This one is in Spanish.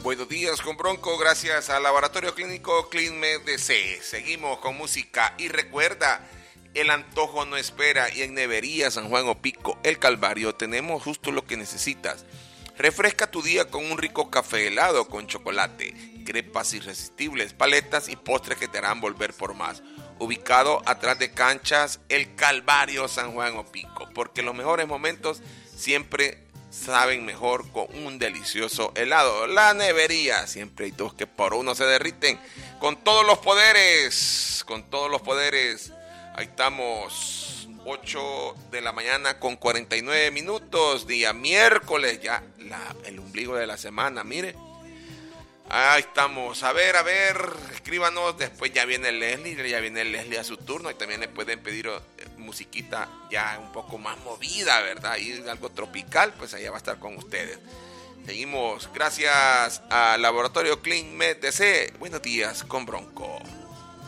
Buenos días con Bronco, gracias al Laboratorio Clínico CleanMed DC. Seguimos con música y recuerda, el antojo no espera y en Nevería San Juan Opico, El Calvario, tenemos justo lo que necesitas. Refresca tu día con un rico café helado con chocolate, crepas irresistibles, paletas y postres que te harán volver por más. Ubicado atrás de canchas, El Calvario San Juan Opico, porque los mejores momentos siempre saben mejor con un delicioso helado. La Nevería, siempre hay dos que por uno se derriten. Con todos los poderes, ahí estamos, 8 de la mañana con 49 minutos, día miércoles, ya el ombligo de la semana, mire. Ahí estamos, a ver, escríbanos, después ya viene Leslie a su turno y también le pueden pedir musiquita ya un poco más movida, ¿verdad? Y algo tropical, pues allá va a estar con ustedes. Seguimos, gracias al Laboratorio CleanMed DC. Buenos días con Bronco.